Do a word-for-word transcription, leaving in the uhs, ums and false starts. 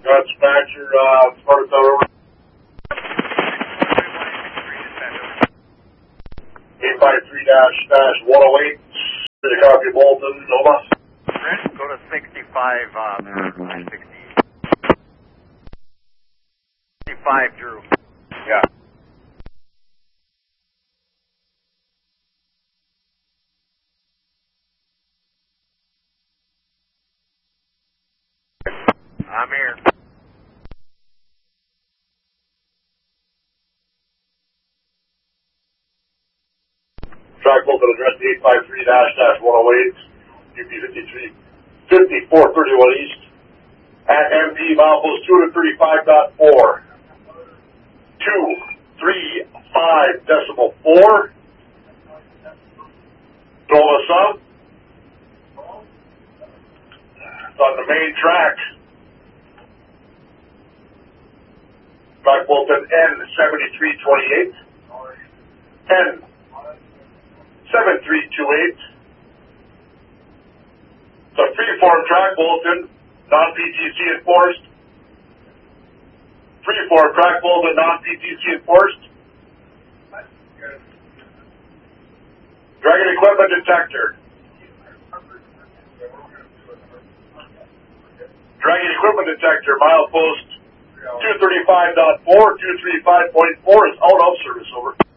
Got dispatcher, uh, Sparta Tower. eight five three dash dash one oh eight. Did a copy of Bolton, Nova. Brent, go to sixty-five, uh, sixty. sixty-five, Drew. Yeah. I'm here. Track Bolton address eight five three dash dash one oh eight. U P fifty-three, fifty-four thirty-one East. At M P milepost two thirty-five point four. two three five decimal four. Nova South. It's on the main track. Track Bolton N seventy-three twenty-eight. N seven three two eight. It's a freeform track, Bolton, non-P T C enforced. Freeform track, Bolton, non-P T C enforced. Dragon equipment detector. Dragon equipment detector, milepost two thirty-five point four, two thirty-five point four is out of service, over.